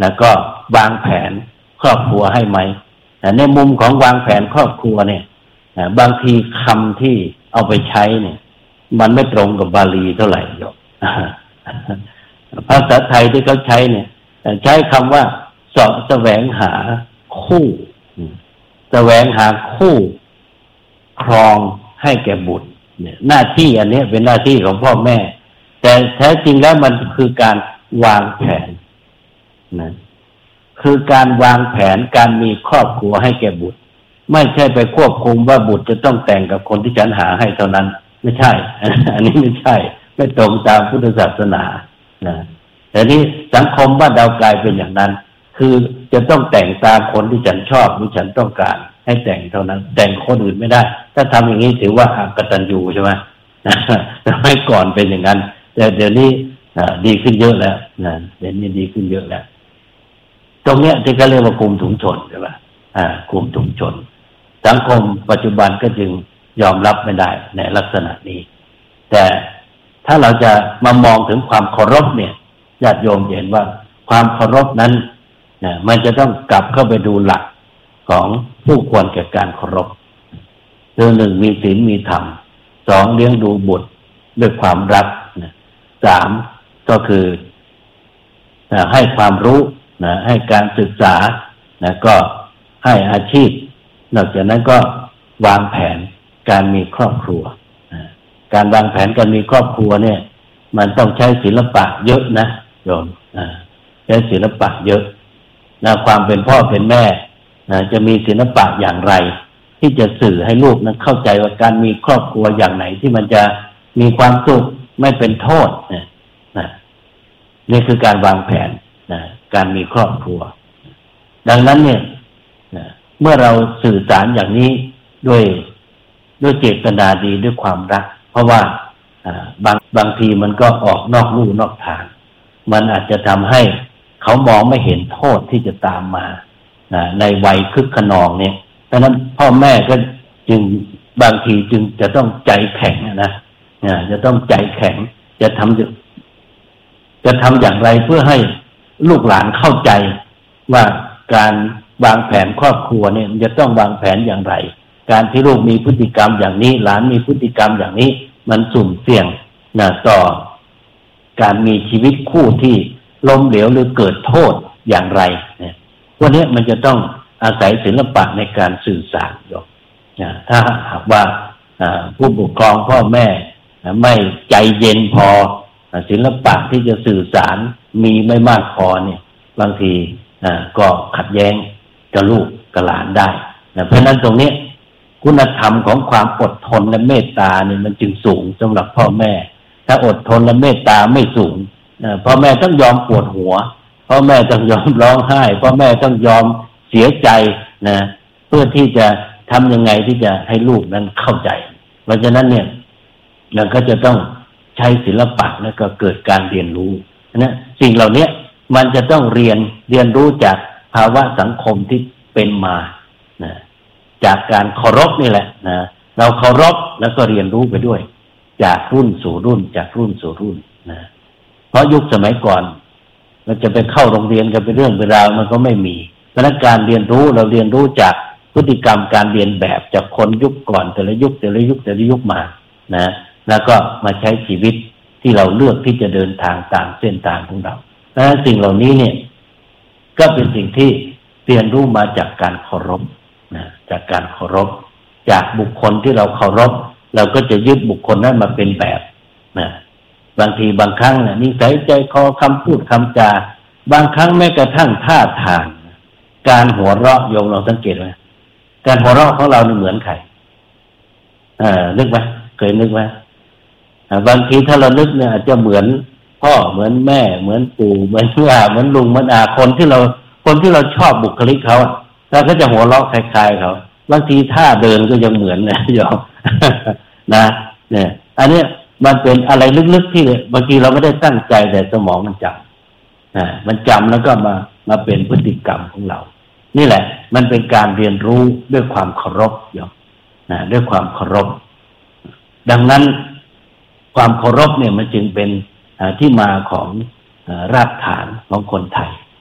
แล้วก็วางแผนครอบครัวให้ไหมในมุมของวางแผนครอบครัวเนี่ยบางทีคำที่เอาไปใช้เนี่ยมันไม่ตรงกับบาลีเท่าไหร่หรอกภาษาไทยที่เขาใช้เนี่ยใช้คำว่าแสวงหาคู่แสวงหาคู่ครองให้แก่บุตรเนี่ยหน้าที่อันนี้เป็นหน้าที่ของพ่อแม่แต่แท้จริงแล้วมันคือการวางแผนนะคือการวางแผนการมีครอบครัวให้แก่บุตรไม่ใช่ไปควบคุมว่าบุตรจะต้องแต่งกับคนที่ฉันหาให้เท่านั้นไม่ใช่อันนี้ไม่ใช่ไม่ตรงตามพุทธศาสนานะแต่นี้สังคมบ้านเรากลายเป็นอย่างนั้นคือจะต้องแต่งตามคนที่ฉันชอบหรือฉันต้องการให้แต่งเท่านั้นแต่งคนอื่นไม่ได้ถ้าทำอย่างนี้ถือว่าอกตัญญูใช่ไหมแต่ไม่ก่อนเป็นอย่างนั้นแต่เดี๋ยวนี้ดีขึ้นเยอะแล้วนะเดี๋ยวนี้ดีขึ้นเยอะแล้วตรงเนี้ยที่เขาเรียกว่ากลุ่มถุงชนใช่ไหมกลุ่มถุงชนสังคมปัจจุบันก็จึงยอมรับไม่ได้ในลักษณะนี้แต่ถ้าเราจะมามองถึงความเคารพเนี่ยญาติโยมเห็นว่าความเคารพนั้นนะมันจะต้องกลับเข้าไปดูหลักของผู้ควรแก่การเคารพคือหนึ่งมีศีลมีธรรมสองเลี้ยงดูบุตรด้วยความรักนะสามก็คือให้ความรู้นะให้การศึกษานะก็ให้อาชีพนอกจากนั้นก็วางแผนการมีครอบครัวนะการวางแผนการมีครอบครัวเนี่ยมันต้องใช้ศิลปะเยอะนะโยมใช้ศิลปะเยอะนะความเป็นพ่อเป็นแม่นะจะมีศิลปะอย่างไรที่จะสื่อให้ลูกนั้นเข้าใจว่าการมีครอบครัวอย่างไหนที่มันจะมีความสุขไม่เป็นโทษนะนี่คือการวางแผนนะการมีครอบครัวดังนั้นเนี่ยนะเมื่อเราสื่อสารอย่างนี้ด้วยเจตนาดีด้วยความรักเพราะว่าบางทีมันก็ออกนอกลู่นอกทางมันอาจจะทำให้เขามองไม่เห็นโทษที่จะตามมาในวัยคึกขนองเนี่ยเพราะนั้นพ่อแม่ก็จึงบางทีจึงจะต้องใจแข็งนะจะต้องใจแข็งจะทำอย่างไรเพื่อให้ลูกหลานเข้าใจว่าการวางแผนครอบครัวเนี่ยมันจะต้องวางแผนอย่างไรการที่ลูกมีพฤติกรรมอย่างนี้หลานมีพฤติกรรมอย่างนี้มันสุ่มเสี่ยงต่อการมีชีวิตคู่ที่ล้มเหลวหรือเกิดโทษอย่างไรเนี่ยวันนี้มันจะต้องอาศัยศิลปะในการสื่อสารอยู่ถ้าหากว่าผู้ปกครองพ่อแม่ไม่ใจเย็นพอศิลปะที่จะสื่อสารมีไม่มากพอเนี่ยบางทีก็ขัดแย้งกับลูกกับหลานได้เพราะฉะนั้นตรงนี้คุณธรรมของความอดทนและเมตตาเนี่ยมันจึงสูงสำหรับพ่อแม่ถ้าอดทนและเมตตาไม่สูงพ่อแม่ต้องยอมปวดหัวพ่อแม่ต้องยอมร้องไห้พ่อแม่ต้องยอมเสียใจนะเพื่อที่จะทำยังไงที่จะให้ลูกนั้นเข้าใจเพราะฉะนั้นเนี่ยเราก็จะต้องใช้ศิลปะแล้วก็เกิดการเรียนรู้นะสิ่งเหล่านี้มันจะต้องเรียนรู้จากภาวะสังคมที่เป็นมานะจากการเคารพนี่แหละนะเราเคารพแล้วก็เรียนรู้ไปด้วยจากรุ่นสู่รุ่นจากรุ่นสู่รุ่นนะเพราะยุคสมัยก่อนเราจะไปเข้าโรงเรียนกันเป็นเรื่องเป็นราวมันก็ไม่มีเพราะนั้นการเรียนรู้เราเรียนรู้จากพฤติกรรมการเรียนแบบจากคนยุคก่อนแต่ละยุคมานะแล้วก็มาใช้ชีวิตที่เราเลือกที่จะเดินทางตามเส้นทางของเราเพราะฉะนั้นสิ่งเหล่านี้เนี่ยก็เป็นสิ่งที่เรียนรู้มาจากการเคารพนะจากการเคารพจากบุคคลที่เราเคารพเราก็จะยึดบุคคลนั้นมาเป็นแบบนะบางทีบางครั้งนิสัยใจคอคำพูดคำจาบางครั้งแม้กระทั่งท่าทางการหัวเราะโยมลองสังเกตไหมการหัวเราะของเรานี่เหมือนใครนึกไหมเคยนึกไหมบางทีถ้าเรานึกเนี่ยอาจจะเหมือนพ่อเหมือนแม่เหมือนปู่เหมือนย่าเหมือนลุงเหมือนอาคนที่เราชอบบุคลิกเขาเราก็จะหัวเราะคล้ายๆเขาบางทีท่าเดินก็ยังเหมือนนะโยมนะเนี่ยอันนี้มันเป็นอะไรลึกๆที่บางทีเราไม่ได้ตั้งใจแต่สมองมันจำมันจำแล้วก็มาเป็นพฤติกรรมของเรานี่แหละมันเป็นการเรียนรู้ด้วยความเคารพโยมด้วยความเคารพดังนั้นความเคารพเนี่ยมันจึงเป็นที่มาของรากฐานของคนไทย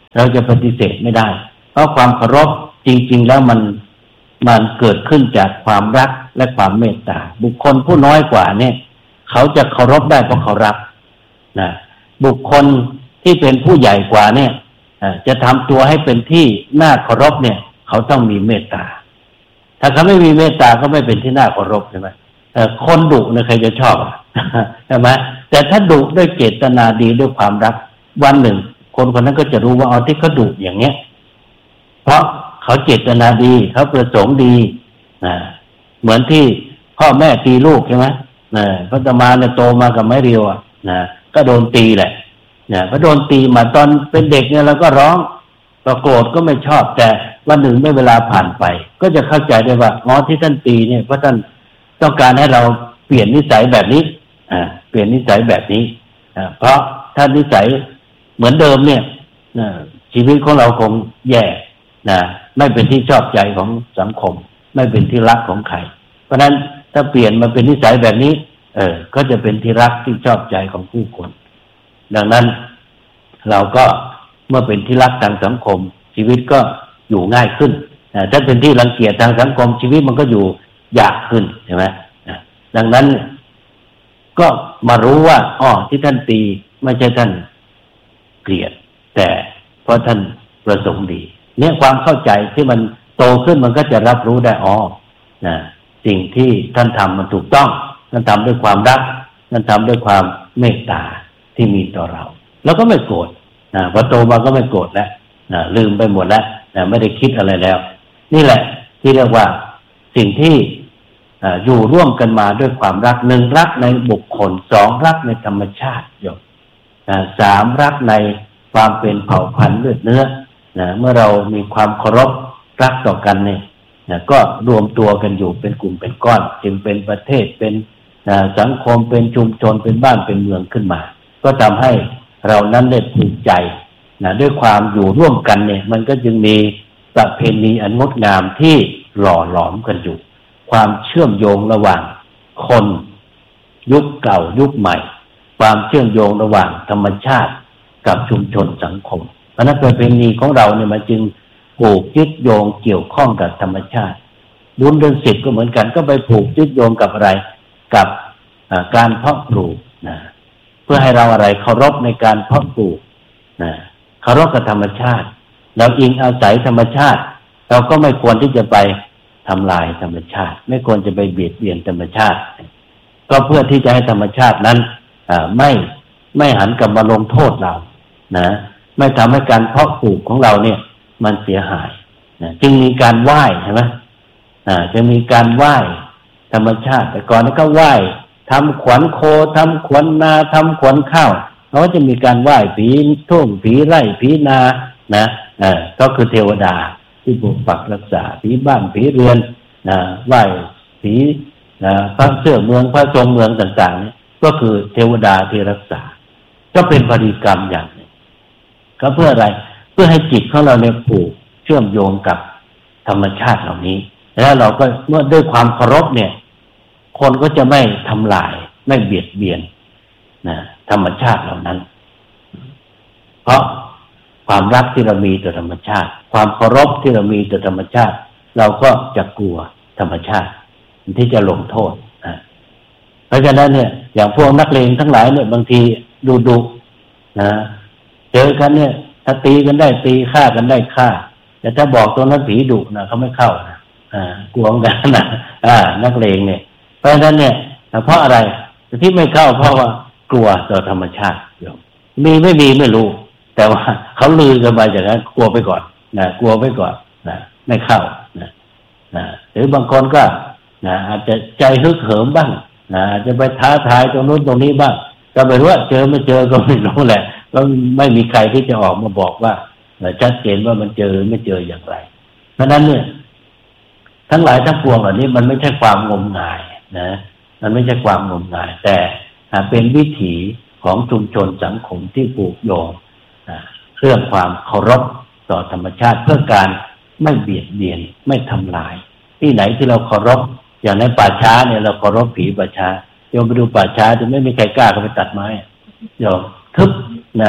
เราจะปฏิเสธไม่ได้เพราะความเคารพจริงๆแล้วมันเกิดขึ้นจากความรักและความเมตตาบุคคลผู้น้อยกว่าเนี่ยเขาจะเคารพได้เพราะเขารักนะบุคคลที่เป็นผู้ใหญ่กว่าเนี่ยจะทำตัวให้เป็นที่น่าเคารพเนี่ยเขาต้องมีเมตตาถ้าเขาไม่มีเมตตาก็ไม่เป็นที่น่าเคารพใช่ไหมคนดุเนี่ยใครจะชอบใช่ไหมแต่ถ้าดุด้วยเจตนาดีด้วยความรักวันหนึ่งคนคนนั้นก็จะรู้ว่าที่เขาดุอย่างเงี้ยเพราะเขาเจตนาดีเขาประสงค์ดีเหมือนที่พ่อแม่ตีลูกใช่ไหมพระอาตมาเนี่ยโตมากับไม้เรียวก็โดนตีแหละก็โดนตีมาตอนเป็นเด็กเนี่ยเราก็ร้องก็โกรธก็ไม่ชอบแต่วันหนึ่งเมื่อเวลาผ่านไปก็จะเข้าใจได้ว่าที่ท่านตีเนี่ยเพราะท่านต้องการให้เราเปลี่ยนนิสัยแบบนี้เปลี่ยนนิสัยแบบนี้เพราะถ้านิสัยเหมือนเดิมเนี่ยชีวิตของเราคงแย่ไม่เป็นที่ชอบใจของสังคมไม่เป็นที่รักของใครเพราะฉะนั้นถ้าเปลี่ยนมาเป็นนิสัยแบบนี้ก็จะเป็นที่รักที่ชอบใจของผู้คนดังนั้นเราก็เมื่อเป็นที่รักทางสังคมชีวิตก็อยู่ง่ายขึ้นถ้าเป็นที่รังเกียจทางสังคมชีวิตมันก็อยู่ยากขึ้นใช่ไหมดังนั้นก็มารู้ว่าที่ท่านตีไม่ใช่ท่านเกลียดแต่เพราะท่านประสงค์ดีเนี่ยความเข้าใจที่มันโตขึ้นมันก็จะรับรู้ได้สิ่งที่ท่านทำมันถูกต้องท่านทำด้วยความรักท่านทำด้วยความเมตตาที่มีต่อเราแล้วก็ไม่โกรธพอโตมาก็ไม่โกรธแล้วลืมไปหมดแล้วไม่ได้คิดอะไรแล้วนี่แหละที่เรียกว่าสิ่งที่อยู่ร่วมกันมาด้วยความรักหนึ่งรักในบุคคลสองรักในธรรมชาติสามรักในความเป็นเผ่าพันธุ์เลือดเนื้อเมื่อเรามีความเคารพรักต่อกันเนี่ยก็รวมตัวกันอยู่เป็นกลุ่มเป็นก้อนจึงเป็นประเทศเป็นสังคมเป็นชุมชนเป็นบ้านเป็นเมืองขึ้นมาก็ทำให้เรานั้นได้ภูมิใจด้วยความอยู่ร่วมกันเนี่ยมันก็จึงมีประเพณีอันงดงามที่หล่อหลอมกันอยู่ความเชื่อมโยงระหว่างคนยุคเก่ายุคใหม่ความเชื่อมโยงระหว่างธรรมชาติกับชุมชนสังคมเพราะนั้นประเพณีของเราเนี่ยมันจึงผูกยึดโยงเกี่ยวข้องกับธรรมชาติบุญเดือน10ก็เหมือนกันก็ไปผูกยึดโยงกับอะไรกับการเพาะปลูกเพื่อให้เราอะไรเคารพในการเพาะปลูกเคารพกับธรรมชาติเราอิงอาศัยธรรมชาติเราก็ไม่ควรที่จะไปทำลายธรรมชาติไม่ควรจะไปเบียดเบียนธรรมชาติก็เพื่อที่จะให้ธรรมชาตินั้นไม่หันกลับมาลงโทษเราไม่ทำให้การเพาะปลูกของเราเนี่ยมันเสียหายจึงมีการไหว้ใช่ไหมจะมีการไหว้ธรรมชาติแต่ก่อนนี้ก็ไหว้ทำขวัญโคทำขวัญนาทำขวัญข้าวเขาก็จะมีการไหว้ผีทุ่งผีไร่ผีนาก็คือเทวดาที่ปกปักรักษาผีบ้านผีเรือนไหว้ผีพระเสื้อเมืองพระทรงเมืองต่างๆนี่ก็คือเทวดาที่รักษาก็เป็นบริกรรมอย่างหนึ่งก็เพื่ออะไรเพื่อให้จิตของเราเนี่ยผูกเชื่อมโยงกับธรรมชาติเหล่านี้แล้วเราก็เมื่อด้วยความเคารพเนี่ยคนก็จะไม่ทำลายไม่เบียดเบียนธรรมชาติเหล่านั้นเพราะความรักที่เรามีต่อธรรมชาติความเคารพที่เรามีต่อธรรมชาติเราก็จะกลัวธรรมชาติที่จะลงโทษเพราะฉะนั้นเนี่ยอย่างพวกนักเลงทั้งหลายเนี่ยบางทีดุเจอกันเนี่ยถ้าตีกันได้ตีฆ่ากันได้ฆ่าแต่ถ้าบอกตัวนั้นผีดุเขาไม่เข้ากลัวกันนักเลงเนี่ยเพราะฉะนั้นเนี่ยเพราะอะไรที่ไม่เข้าเพราะว่ากลัวต่อธรรมชาติมีไม่มีไม่รู้แต่ว่าเขาลือกันไปอย่างนั้นกลัวไปก่อนกลัวไปก่อนไม่เข้าหรือบางคนก็อาจจะใจฮึกเหิมบ้างอาจจะไปท้าทายตรงนู้นตรงนี้บ้างก็ไม่รู้ว่าเจอไม่เจอก็ไม่รู้แหละแล้วไม่มีใครที่จะออกมาบอกว่าชัดเจนว่ามันเจอไม่เจออย่างไรเพราะนั้นเนี่ยทั้งหลายทั้งปวงเหล่านี้มันไม่ใช่ความงมงายมันไม่ใช่ความงมงายแต่เป็นวิถีของชุมชนสังคมที่ผูกโยงเรื่องความเคารพต่อธรรมชาติเพื่อการไม่เบียดเบียนไม่ทำลายที่ไหนที่เราเคารพอย่างในป่าช้าเนี่ยเราเคารพผีป่าช้าโยมไปดูป่าช้าจะไม่มีใครกล้าเข้าไปตัดไม้โยมทึบ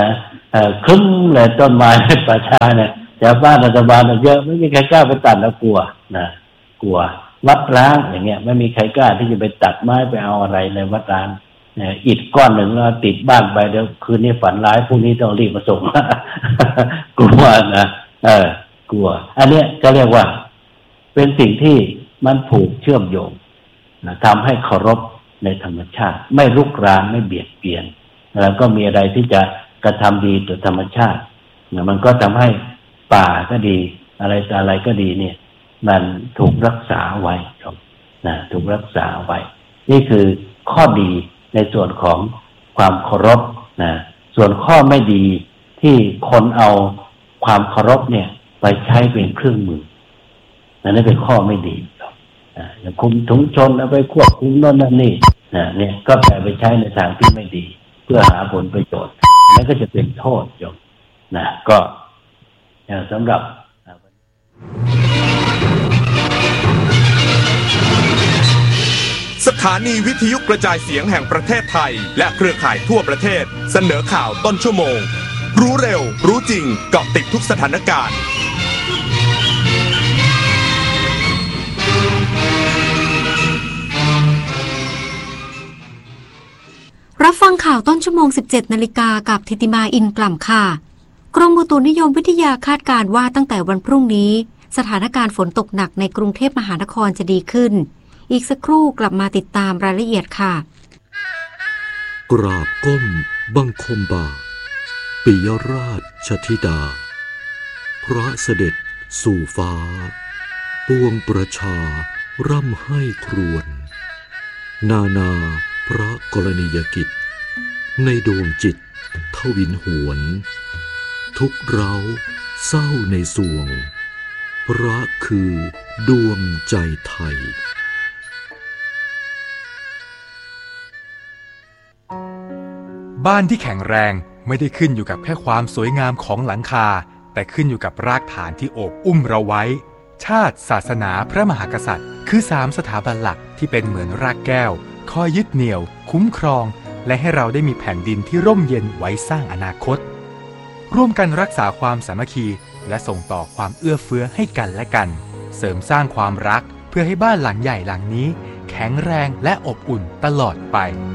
ครึ้มเลยต้นไม้ป่าช้าเนี่ยแถวบ้านรัฐบาลเยอะไม่มีใครกล้าไปตัดแล้วกลัวนะกลัววัดร้างอย่างเงี้ยไม่มีใครกล้าที่จะไปตัดไม้ไปเอาอะไรในวัดร้างอิฐก้อนหนึ่งแล้วติดบ้านไปเดี๋ยวคืนนี้ฝันร้ายพรุ่งนี้ต้องรีบมาส่ง กลัวนะกลัวอันเนี้ยก็เรียกว่าเป็นสิ่งที่มันผูกเชื่อมโยงนะทำให้เคารพในธรรมชาติไม่รุกรานไม่เบียดเบียนแล้วก็มีอะไรที่จะกระทำดีต่อธรรมชาตินะมันก็ทำให้ป่าก็ดีอะไรต่ออะไรก็ดีเนี่ยมันถูกรักษาไว้ครับนะถูกรักษาไว้นี่คือข้อดีในส่วนของความเคารพนะส่วนข้อไม่ดีที่คนเอาความเคารพเนี่ยไปใช้เป็นเครื่องมือนั่นเป็นข้อไม่ดีครับอย่างคุมถุงชนเอาไปควบคุมโน่นนั่นนี่เนี่ยก็ไปใช้ในทางที่ไม่ดีเพื่อหาผลประโยชน์นั่นก็จะเป็นโทษโยมนะก็สำหรับสถานีวิทยุกระจายเสียงแห่งประเทศไทยและเครือข่ายทั่วประเทศเสนอข่าวต้นชั่วโมงรู้เร็วรู้จริงเกาะติดทุกสถานการณ์รับฟังข่าวต้นชั่วโมง 17 นาฬิกากับธิติมาอินกล่ำค่ะกรมอุตุนิยมวิทยาคาดการณ์ว่าตั้งแต่วันพรุ่งนี้สถานการณ์ฝนตกหนักในกรุงเทพมหานครจะดีขึ้นอีกสักครู่กลับมาติดตามรายละเอียดค่ะกราบก้มบังคมบาทปิยราชธิดาพระเสด็จสู่ฟ้าปวงประชาร่ำให้ครวญนาพระกรณียกิจในดวงจิตทวินหวนทุกเร้าเศร้าในสวงพระคือดวงใจไทยบ้านที่แข็งแรงไม่ได้ขึ้นอยู่กับแค่ความสวยงามของหลังคาแต่ขึ้นอยู่กับรากฐานที่โอบอุ้มเราไว้ชาติศาสนาพระมหากษัตริย์คือ3สถาบันหลักที่เป็นเหมือนรากแก้วคอยยึดเหนี่ยวคุ้มครองและให้เราได้มีแผ่นดินที่ร่มเย็นไว้สร้างอนาคตร่วมกันรักษาความสามัคคีและส่งต่อความเอื้อเฟื้อให้กันและกันเสริมสร้างความรักเพื่อให้บ้านหลังใหญ่หลังนี้แข็งแรงและอบอุ่นตลอดไป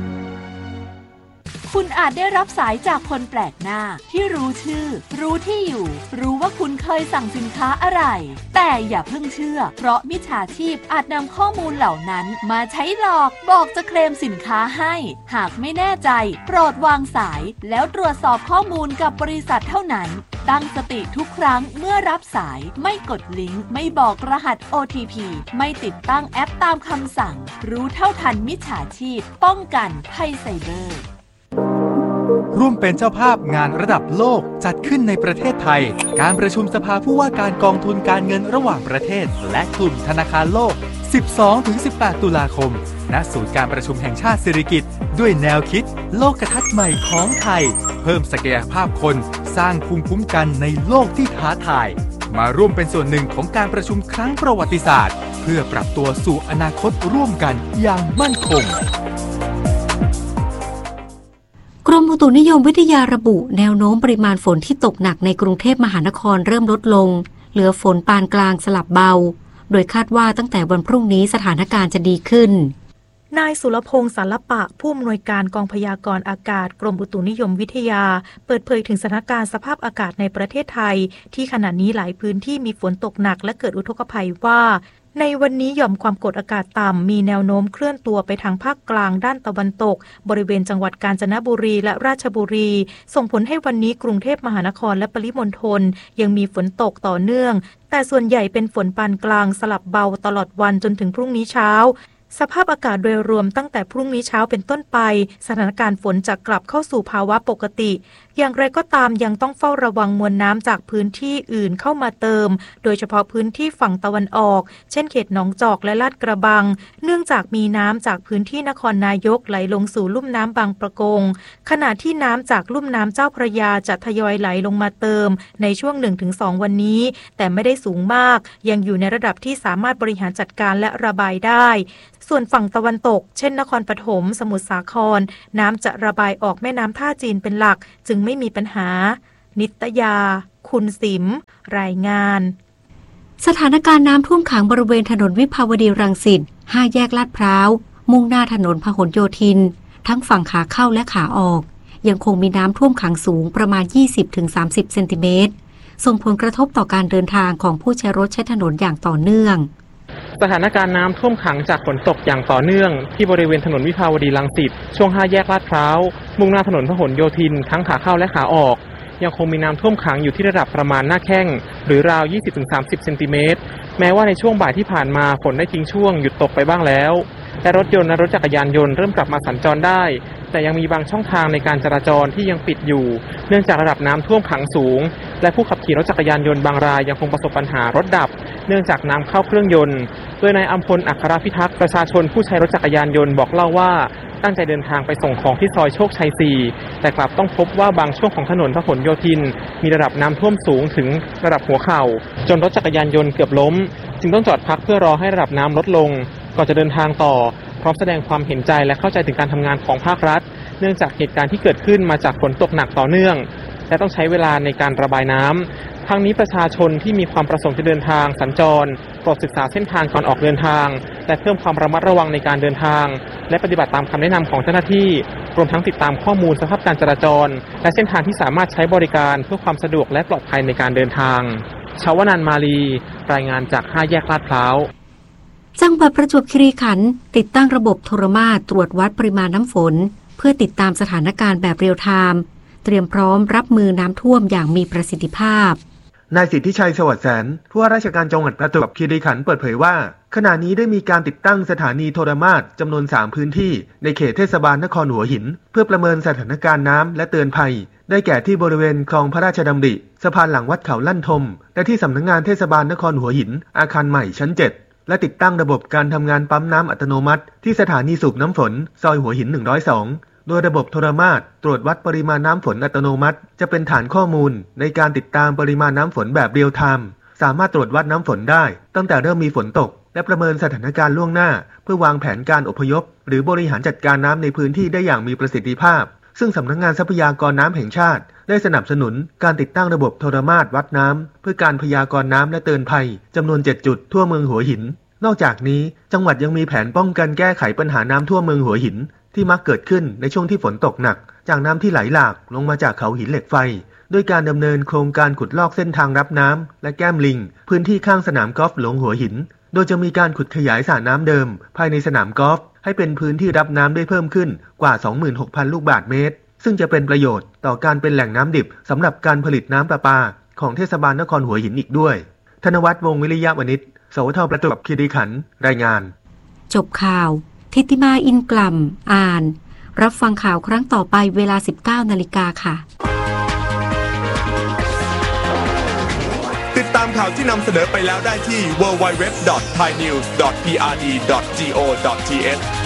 คุณอาจได้รับสายจากคนแปลกหน้าที่รู้ชื่อรู้ที่อยู่รู้ว่าคุณเคยสั่งสินค้าอะไรแต่อย่าเพิ่งเชื่อเพราะมิจฉาชีพอาจนำข้อมูลเหล่านั้นมาใช้หลอกบอกจะเคลมสินค้าให้หากไม่แน่ใจโปรดวางสายแล้วตรวจสอบข้อมูลกับบริษัทเท่านั้นตั้งสติทุกครั้งเมื่อรับสายไม่กดลิงก์ไม่บอกรหัส OTP ไม่ติดตั้งแอปตามคำสั่งรู้เท่าทันมิจฉาชีพป้องกันภัยไซเบอร์ร่วมเป็นเจ้าภาพงานระดับโลกจัดขึ้นในประเทศไทยการประชุมสภาผู้ว่าการกองทุนการเงินระหว่างประเทศและกลุ่มธนาคารโลก 12-18 ตุลาคมณศูนย์การประชุมแห่งชาติสิริกิติ์ด้วยแนวคิดโลกทัศน์ใหม่ของไทยเพิ่มศักยภาพคนสร้างภูมิคุ้มกันในโลกที่ท้าทายมาร่วมเป็นส่วนหนึ่งของการประชุมครั้งประวัติศาสตร์เพื่อปรับตัวสู่อนาคตร่วมกันอย่างมั่นคงกรมอุตุนิยมวิทยาระบุแนวโน้มปริมาณฝนที่ตกหนักในกรุงเทพมหานครเริ่มลดลงเหลือฝนปานกลางสลับเบาโดยคาดว่าตั้งแต่วันพรุ่งนี้สถานการณ์จะดีขึ้นนายสุรพงษ์สารปะผู้อำนวยการกองพยากรณ์อากาศกรมอุตุนิยมวิทยาเปิดเผยถึงสถานการณ์สภาพอากาศในประเทศไทยที่ขณะนี้หลายพื้นที่มีฝนตกหนักและเกิดอุทกภัยว่าในวันนี้หย่อมความกดอากาศต่ำมีแนวโน้มเคลื่อนตัวไปทางภาคกลางด้านตะวันตกบริเวณจังหวัดกาญจนบุรีและราชบุรีส่งผลให้วันนี้กรุงเทพมหานครและปริมณฑลยังมีฝนตกต่อเนื่องแต่ส่วนใหญ่เป็นฝนปานกลางสลับเบาตลอดวันจนถึงพรุ่งนี้เช้าสภาพอากาศโดยรวมตั้งแต่พรุ่งนี้เช้าเป็นต้นไปสถานการณ์ฝนจะกลับเข้าสู่ภาวะปกติอย่างไรก็ตามยังต้องเฝ้าระวังมวลน้ำจากพื้นที่อื่นเข้ามาเติมโดยเฉพาะพื้นที่ฝั่งตะวันออกเช่นเขตหนองจอกและลาดกระบังเนื่องจากมีน้ำจากพื้นที่นครนายกไหลลงสู่ลุ่มน้ำบางปะกงขณะที่น้ำจากลุ่มน้ำเจ้าพระยาจะทยอยไหลลงมาเติมในช่วง 1-2 วันนี้แต่ไม่ได้สูงมากยังอยู่ในระดับที่สามารถบริหารจัดการและระบายได้ส่วนฝั่งตะวันตกเช่นนครปฐมสมุทรสาครน้ำจะระบายออกแม่น้ำท่าจีนเป็นหลักจึงไม่มีปัญหานิตยาคุณสิมรายงานสถานการณ์น้ำท่วมขังบริเวณถนนวิภาวดีรังสิต5แยกลาดพร้าวมุ่งหน้าถนนพหลโยธินทั้งฝั่งขาเข้าและขาออกยังคงมีน้ำท่วมขังสูงประมาณ 20-30 เซนติเมตรส่งผลกระทบต่อการเดินทางของผู้ใช้รถใช้ถนนอย่างต่อเนื่องสถานการณ์น้ำท่วมขังจากฝนตกอย่างต่อเนื่องที่บริเวณถนนวิภาวดีรังสิตช่วง5แยกลาดพร้าวมุ่งหน้าถนนพหลโยธินทั้งขาเข้าและขาออกยังคงมีน้ำท่วมขังอยู่ที่ระดับประมาณหน้าแข้งหรือราว 20-30 เซนติเมตรแม้ว่าในช่วงบ่ายที่ผ่านมาฝนได้ทิ้งช่วงหยุดตกไปบ้างแล้วแต่รถยนต์และรถจักรยานยนต์เริ่มกลับมาสัญจรได้แต่ยังมีบางช่องทางในการจราจรที่ยังปิดอยู่เนื่องจากระดับน้ำท่วมขังสูงและผู้ขับขี่รถจักรยานยนต์บางรายยังคงประสบปัญหารถดับเนื่องจากน้ำเข้าเครื่องยนต์โดยนายอัมพลอัครพิทักษ์ประชาชนผู้ใช้รถจักรยานยนต์บอกเล่าว่าตั้งใจเดินทางไปส่งของที่ซอยโชคชัย 4แต่กลับต้องพบว่าบางช่วงของถนนพหลโยธินมีระดับน้ำท่วมสูงถึงระดับหัวเข่าจนรถจักรยานยนต์เกือบล้มจึงต้องจอดพักเพื่อรอให้ระดับน้ำลดลงก่อนจะเดินทางต่อพร้อมแสดงความเห็นใจและเข้าใจถึงการทำงานของภาครัฐเนื่องจากเหตุการณ์ที่เกิดขึ้นมาจากฝนตกหนักต่อเนื่องและต้องใช้เวลาในการระบายน้ำทั้งนี้ประชาชนที่มีความประสงค์จะเดินทางสัญจรโปรดศึกษาเส้นทางก่อนออกเดินทางและเพิ่มความระมัดระวังในการเดินทางและปฏิบัติตามคำแนะนำของเจ้าหน้าที่รวมทั้งติดตามข้อมูลสภาพการจราจรและเส้นทางที่สามารถใช้บริการเพื่อความสะดวกและปลอดภัยในการเดินทางชวนันท์มาลีรายงานจาก5แยกลาดพร้าวจังหวัดประจวบคีรีขันธ์ติดตั้งระบบโทรมาตรตรวจวัดปริมาณน้ำฝนเพื่อติดตามสถานการณ์แบบเรียลไทม์เตรียมพร้อมรับมือน้ำท่วมอย่างมีประสิทธิภาพนายสิทธิชัยสวัสดิ์แสนผู้ว่าราชการจังหวัดประจวบคีรีขันธ์เปิดเผยว่าขณะนี้ได้มีการติดตั้งสถานีโทรมาตรจำนวน3พื้นที่ในเขตเทศบาลนครหัวหินเพื่อประเมินสถานการณ์น้ำและเตือนภัยได้แก่ที่บริเวณคลองพระราชดำริสะพานหลังวัดเขาลั่นทมและที่สำนักงานเทศบาลนครหัวหินอาคารใหม่ชั้น7และติดตั้งระบบการทำงานปั๊มน้ำอัตโนมัติที่สถานีสูบน้ำฝนซอยหัวหิน102โดยระบบโทรมาตรตรวจวัดปริมาณน้ำฝนอัตโนมัติจะเป็นฐานข้อมูลในการติดตามปริมาณน้ำฝนแบบเรียลไทม์สามารถตรวจวัดน้ำฝนได้ตั้งแต่เริ่มมีฝนตกและประเมินสถานการณ์ล่วงหน้าเพื่อวางแผนการอพยพหรือบริหารจัดการน้ำในพื้นที่ได้อย่างมีประสิทธิภาพซึ่งสำนักงานทรัพยากรน้ำแห่งชาติได้สนับสนุนการติดตั้งระบบโทรมาตรวัดน้ำเพื่อการพยากรณ์น้ำและเตือนภัยจำนวน7จุดทั่วเมืองหัวหินนอกจากนี้จังหวัดยังมีแผนป้องกันแก้ไขปัญหาน้ำท่วมเมืองหัวหินที่มักเกิดขึ้นในช่วงที่ฝนตกหนักจากน้ำที่ไหลหลากลงมาจากเขาหินเหล็กไฟด้วยการดำเนินโครงการขุดลอกเส้นทางรับน้ำและแก้มลิงพื้นที่ข้างสนามกอล์ฟหลวงหัวหินโดยจะมีการขุดขยายสระน้ำเดิมภายในสนามกอล์ฟให้เป็นพื้นที่รับน้ำได้เพิ่มขึ้นกว่า 26,000 ลูกบาศก์เมตรซึ่งจะเป็นประโยชน์ต่อการเป็นแหล่งน้ำดิบสำหรับการผลิตน้ำประปาของเทศบาลนครหัวหินอีกด้วยธนวัฒน์ วงศ์วิริยะวณิช สวทประจวบคีรีขันธ์รายงานจบข่าวทิติมาอินกล่ำอ่านรับฟังข่าวครั้งต่อไปเวลา 19 นาฬิกาค่ะติดตามข่าวที่นำเสนอไปแล้วได้ที่ www.thainews.prd.go.th